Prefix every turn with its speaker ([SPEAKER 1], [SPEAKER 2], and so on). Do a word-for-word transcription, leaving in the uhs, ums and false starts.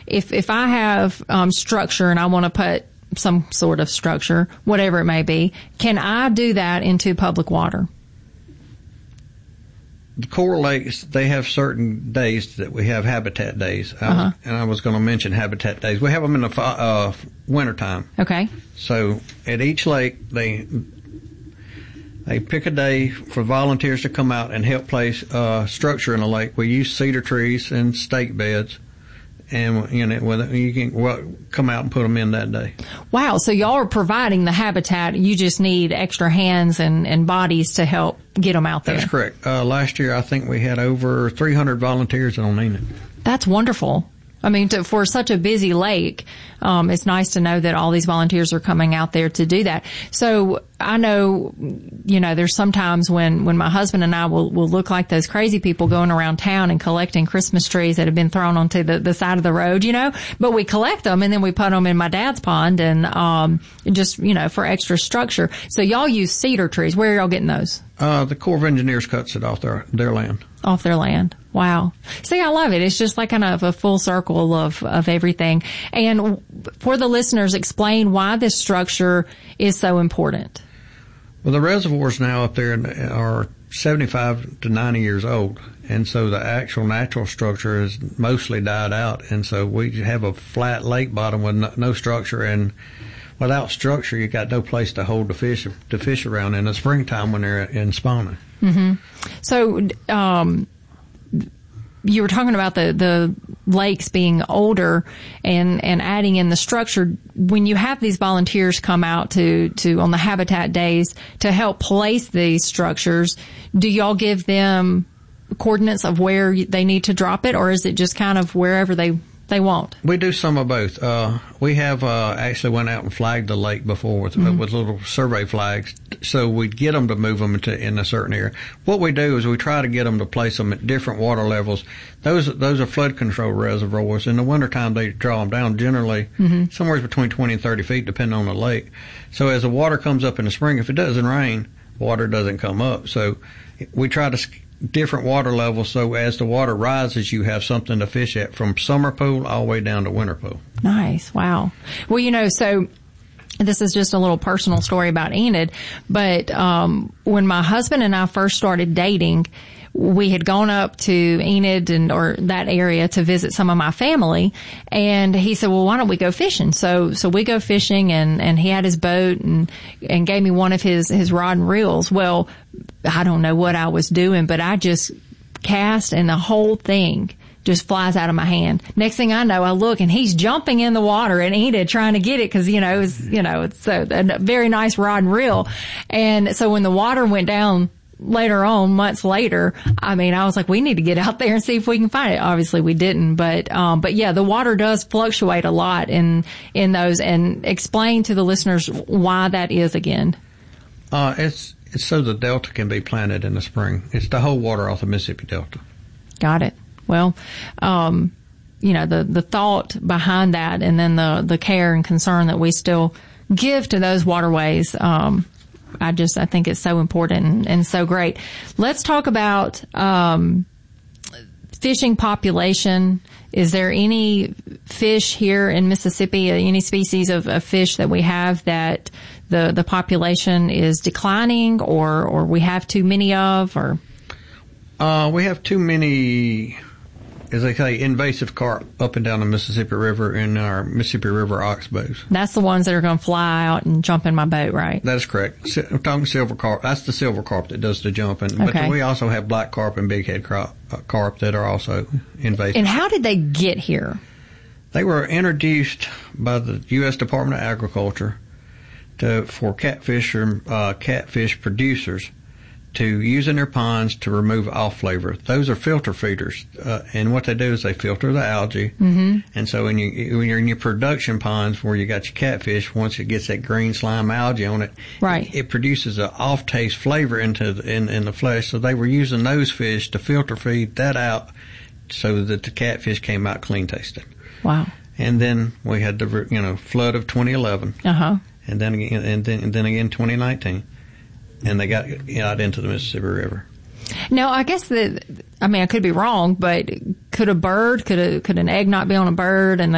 [SPEAKER 1] if if I have um, structure and I want to put some sort of structure, whatever it may be, can I do that into public water?
[SPEAKER 2] The Core Lakes, they have certain days that we have habitat days. I
[SPEAKER 1] Uh-huh.
[SPEAKER 2] was, and I was going to mention habitat days. We have them in the uh, wintertime.
[SPEAKER 1] Okay.
[SPEAKER 2] So at each lake, they they pick a day for volunteers to come out and help place uh, structure in the lake. We use cedar trees and stake beds. And, you know, well, you can well, come out and put them in that day.
[SPEAKER 1] Wow. So y'all are providing the habitat. You just need extra hands and, and bodies to help get them out there.
[SPEAKER 2] That's correct. Uh, last year, I think we had over three hundred volunteers on Enid.
[SPEAKER 1] That's wonderful. I mean, to, for such a busy lake, um, it's nice to know that all these volunteers are coming out there to do that. So I know, you know, there's sometimes when, when my husband and I will, will look like those crazy people going around town and collecting Christmas trees that have been thrown onto the, the side of the road, you know, but we collect them and then we put them in my dad's pond and, um, just, you know, for extra structure. So y'all use cedar trees. Where are y'all getting those?
[SPEAKER 2] Uh, the Corps of Engineers cuts it off their, their land.
[SPEAKER 1] Off their land. Wow. See, I love it. It's just like kind of a full circle of, of everything. And for the listeners, explain why this structure is so important.
[SPEAKER 2] Well, the reservoirs now up there are seventy-five to ninety years old. And so the actual natural structure has mostly died out. And so we have a flat lake bottom with no, no structure. And without structure, you got no place to hold the fish, to fish around in the springtime when they're in spawning.
[SPEAKER 1] Mm-hmm. So, um, you were talking about the, the lakes being older and, and adding in the structure. When you have these volunteers come out to, to, on the habitat days to help place these structures, do y'all give them coordinates of where they need to drop it, or is it just kind of wherever they, they want?
[SPEAKER 2] We do some of both. Uh, we have, uh, actually went out and flagged the lake before with, mm-hmm. uh, with little survey flags. So we'd get them to move them into, in a certain area. What we do is we try to get them to place them at different water levels. Those, those are flood control reservoirs. In the wintertime, they draw them down generally mm-hmm. somewhere between twenty and thirty feet, depending on the lake. So as the water comes up in the spring, if it doesn't rain, water doesn't come up. So we try to different water levels, so as the water rises, you have something to fish at from summer pool all the way down to winter pool.
[SPEAKER 1] Nice. Wow. Well, you know, so this is just a little personal story about Enid, but um when my husband and I first started dating, we had gone up to Enid and or that area to visit some of my family, and he said, well, why don't we go fishing? So so we go fishing, and and he had his boat and and gave me one of his his rod and reels. Well, I don't know what I was doing, but I just cast and the whole thing just flies out of my hand. Next thing I know, I look and he's jumping in the water and Enid trying to get it because, you know, it was, you know, it's a, a very nice rod and reel. And so when the water went down later on, months later, I mean, I was like, we need to get out there and see if we can find it. Obviously we didn't, but, um, but yeah, the water does fluctuate a lot in, in those. And explain to the listeners why that is again.
[SPEAKER 2] Uh, it's, it's so the delta can be planted in the spring. It's the whole water off the Mississippi Delta.
[SPEAKER 1] Got it. Well, um, you know, the, the thought behind that and then the, the care and concern that we still give to those waterways, um, I just, I think it's so important and, and so great. Let's talk about, um, fishing population. Is there any fish here in Mississippi, any species of, of fish that we have that the, the population is declining or, or we have too many of, or?
[SPEAKER 2] Uh, we have too many, as they say, invasive carp up and down the Mississippi River in our Mississippi River oxbows.
[SPEAKER 1] That's the ones that are going to fly out and jump in my boat, right?
[SPEAKER 2] That is correct. I'm talking silver carp. That's the silver carp that does the jumping.
[SPEAKER 1] Okay.
[SPEAKER 2] But we also have black carp and bighead carp, uh, carp that are also invasive.
[SPEAKER 1] And how did they get here?
[SPEAKER 2] They were introduced by the U S Department of Agriculture to for catfish or uh, catfish producers to use in their ponds to remove off flavor. Those are filter feeders, uh, and what they do is they filter the algae. Mm-hmm. And so when you when you're in your production ponds where you got your catfish, once it gets that green slime algae on it,
[SPEAKER 1] right,
[SPEAKER 2] it, it produces an off taste flavor into the, in in the flesh. So they were using those fish to filter feed that out, so that the catfish came out clean tasting.
[SPEAKER 1] Wow.
[SPEAKER 2] And then we had the you know flood of twenty eleven. Uh huh. And then again, and then and then again twenty nineteen. And they got out into the Mississippi River.
[SPEAKER 1] Now, I guess that, I mean, I could be wrong, but could a bird, could a, could an egg not be on a bird and